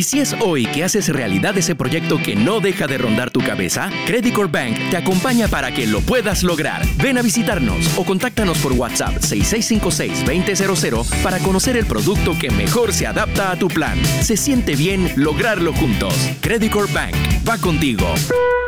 Y si es hoy que haces realidad ese proyecto que no deja de rondar tu cabeza, Credit Corp Bank te acompaña para que lo puedas lograr. Ven a visitarnos o contáctanos por WhatsApp 6656-2000 para conocer el producto que mejor se adapta a tu plan. Se siente bien lograrlo juntos. Credit Corp Bank va contigo.